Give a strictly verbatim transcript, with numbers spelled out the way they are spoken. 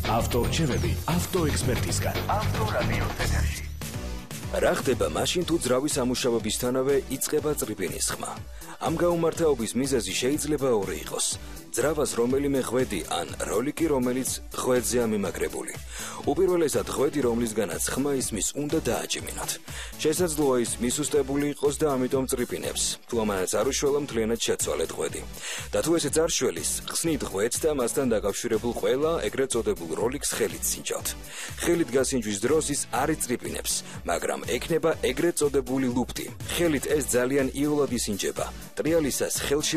ავტორჩევები ავტოექსპერტისგან. ავტორადიო ეთერში. რა ხდება მაშინ თუ ძრავის ამუშავებისთანავე იწყება წრიპინის ხმა? ამ გაუმართაობის მიზეზი შეიძლება ორი იყოს. ძრავას რომელიმე ღვედი ან როლიკი, რომელიც ღვედზეა მიმაგრებული. უპირველესად ღვედი, რომლისგანაც ხმა ისმის, უნდა დააჭიმინოთ. შესაძლოა ის მისუსტებული იყოს და ამიტომ წრიპინებს. თუ ამანაც არ უშველა, მთლიანად შეცვალეთ ღვედი. და თუ ესეც არ შველის, ხსნით ღვედს და მასთან დაკავშირებულ ყველა ეგრეთ წოდებულ როლიკს ხელით სინჯავთ. ხელით გასინჯვის დროს ის არ იწრიპინებს, მაგრამ ექნება ეგრეთ წოდებული ლუფტი. ხელით ეს ძალიან იოლად ისინჯება. ტრიალისას ხელში